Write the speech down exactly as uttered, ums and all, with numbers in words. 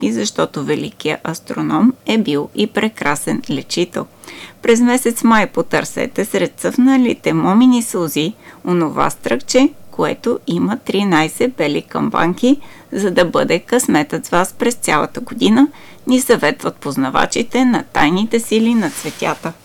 и защото великият астроном е бил и прекрасен лечител. През месец май потърсете сред цъфналите момини сълзи онова стръкче, което има тринайсет бели камбанки, за да бъде късметът с вас през цялата година, ни съветват познавачите на тайните сили на цветята.